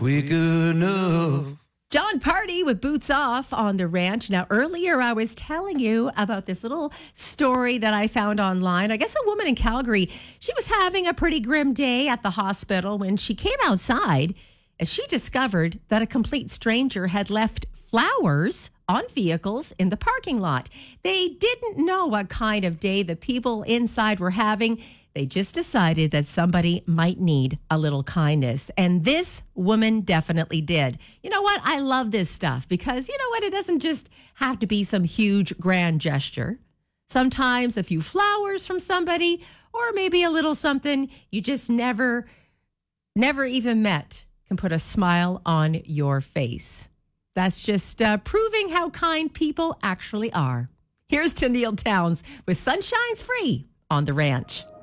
We good enough. John Party with Boots Off on the ranch. Now, earlier I was telling you about this little story that I found online. I guess a woman in Calgary, she was having a pretty grim day at the hospital when she came outside and she discovered that a complete stranger had left flowers on vehicles in the parking lot. They didn't know what kind of day the people inside were having. They just decided that somebody might need a little kindness. And this woman definitely did. You know what? I love this stuff because, you know what? It doesn't just have to be some huge grand gesture. Sometimes a few flowers from somebody or maybe a little something you just never even met can put a smile on your face. That's just proving how kind people actually are. Here's to Neil Towns with Sunshine's Free on the ranch.